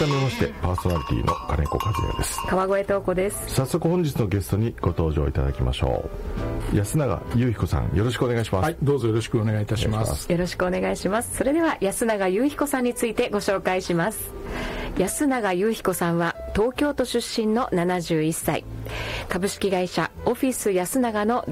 改めましてパーソナリティの金子和也です。 川越東子です。 早速本日のゲストにご登場いただきましょう。安永雄彦さん、よろしくお願いします。 はい、どうぞよろしくお願いいたします。 よろしくお願いします。それでは安永雄彦さんについてご紹介します。安永雄彦さんは東京都出身の71歳、株式会社オフィス安永の